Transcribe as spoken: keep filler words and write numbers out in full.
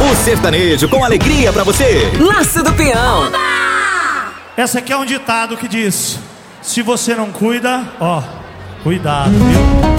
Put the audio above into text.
O sertanejo com alegria pra você. Laço do Peão. Essa aqui é um ditado que diz: se você não cuida, ó, cuidado, viu?